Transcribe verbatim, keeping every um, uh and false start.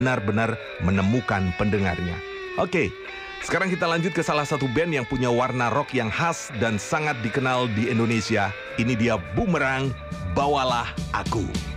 benar-benar menemukan pendengarnya. Oke, sekarang kita lanjut ke salah satu band yang punya warna rock yang khas dan sangat dikenal di Indonesia. Ini dia Boomerang, Bawalah Aku.